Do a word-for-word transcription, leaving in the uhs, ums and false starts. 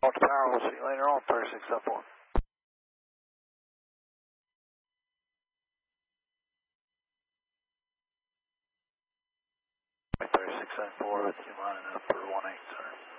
Delta Tower, we'll see you later on, thirty-six oh four. thirty-six oh four with you lining up for one eight, sir.